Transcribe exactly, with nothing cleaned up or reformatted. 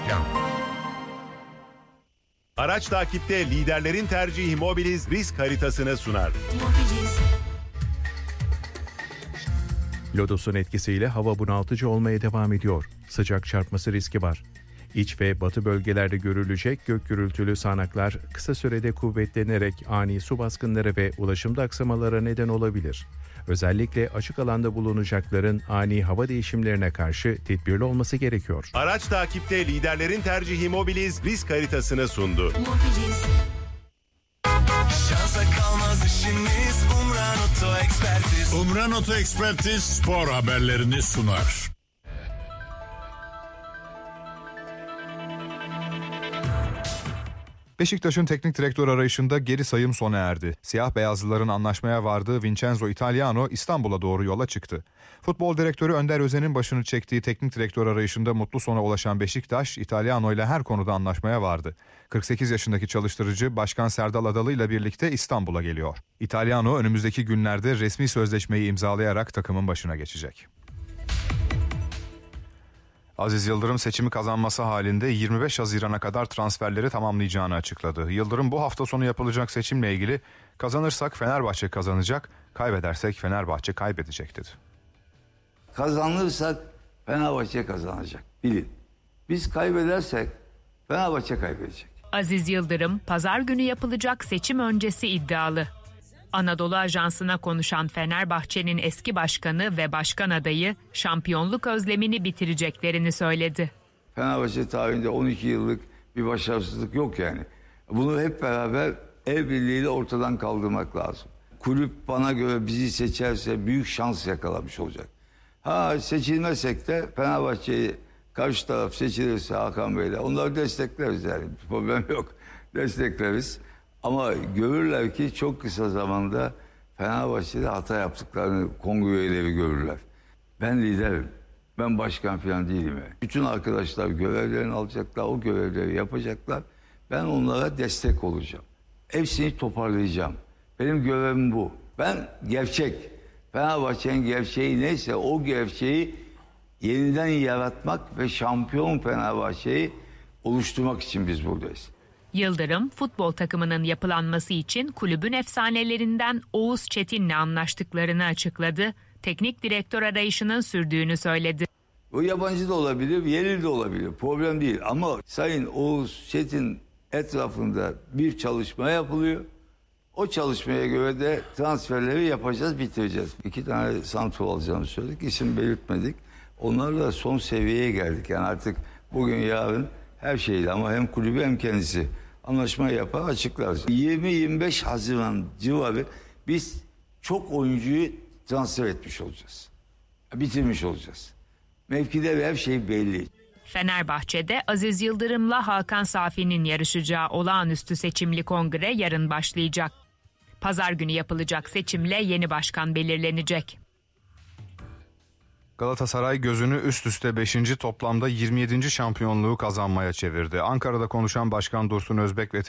Başkan. Araç takipte liderlerin tercihi Mobiliz risk haritasını sunar. Mobiliz. Lodosun etkisiyle hava bunaltıcı olmaya devam ediyor. Sıcak çarpması riski var. İç ve batı bölgelerde görülecek gök gürültülü sağanaklar kısa sürede kuvvetlenerek ani su baskınları ve ulaşımda aksamalara neden olabilir. Özellikle açık alanda bulunacakların ani hava değişimlerine karşı tedbirli olması gerekiyor. Araç takipte liderlerin tercihi Mobiliz risk haritasını sundu. Mobiliz. Şansa kalmaz işimiz Umran Oto Ekspertiz. Umran Oto Ekspertiz spor haberlerini sunar. Beşiktaş'ın teknik direktör arayışında geri sayım sona erdi. Siyah beyazlıların anlaşmaya vardığı Vincenzo Italiano İstanbul'a doğru yola çıktı. Futbol direktörü Önder Özen'in başını çektiği teknik direktör arayışında mutlu sona ulaşan Beşiktaş, Italiano ile her konuda anlaşmaya vardı. kırk sekiz yaşındaki çalıştırıcı Başkan Serdal Adalı ile birlikte İstanbul'a geliyor. Italiano önümüzdeki günlerde resmi sözleşmeyi imzalayarak takımın başına geçecek. Aziz Yıldırım seçimi kazanması halinde yirmi beş Haziran'a kadar transferleri tamamlayacağını açıkladı. Yıldırım bu hafta sonu yapılacak seçimle ilgili kazanırsak Fenerbahçe kazanacak, kaybedersek Fenerbahçe kaybedecek dedi. Kazanırsak Fenerbahçe kazanacak, bilin. Biz kaybedersek Fenerbahçe kaybedecek. Aziz Yıldırım pazar günü yapılacak seçim öncesi iddialı. Anadolu Ajansı'na konuşan Fenerbahçe'nin eski başkanı ve başkan adayı şampiyonluk özlemini bitireceklerini söyledi. Fenerbahçe tarihinde on iki yıllık bir başarısızlık yok yani. Bunu hep beraber el birliğiyle ortadan kaldırmak lazım. Kulüp bana göre bizi seçerse büyük şans yakalamış olacak. Ha seçilmezsek de Fenerbahçe'yi karşı taraf seçilirse Hakan Bey'le onları destekleriz yani. Problem yok. Destekleriz. Ama görürler ki çok kısa zamanda Fenerbahçe'de hata yaptıklarını kongre üyeleri görürler. Ben liderim. Ben başkan falan değilim. Yani. Bütün arkadaşlar görevlerini alacaklar, o görevleri yapacaklar. Ben onlara destek olacağım. Hepsini toparlayacağım. Benim görevim bu. Ben gerçek. Fenerbahçe'nin gerçeği neyse o gerçeği yeniden yaratmak ve şampiyon Fenerbahçe'yi oluşturmak için biz buradayız. Yıldırım, futbol takımının yapılanması için kulübün efsanelerinden Oğuz Çetin'le anlaştıklarını açıkladı. Teknik direktör arayışının sürdüğünü söyledi. O yabancı da olabilir, yerli de olabilir. Problem değil ama Sayın Oğuz Çetin etrafında bir çalışma yapılıyor. O çalışmaya göre de transferleri yapacağız, bitireceğiz. İki tane santrol alacağımı söyledik, isim belirtmedik. Onlarla son seviyeye geldik. Yani artık bugün yarın her şeyle ama hem kulübü hem kendisi anlaşma yapar açıklar. yirmi yirmi beş Haziran civarı biz çok oyuncuyu transfer etmiş olacağız. Bitirmiş olacağız. Mevkide her şey belli. Fenerbahçe'de Aziz Yıldırım'la Hakan Safi'nin yarışacağı olağanüstü seçimli kongre yarın başlayacak. Pazar günü yapılacak seçimle yeni başkan belirlenecek. Galatasaray gözünü üst üste beşinci toplamda yirmi yedinci şampiyonluğu kazanmaya çevirdi. Ankara'da konuşan Başkan Dursun Özbek ve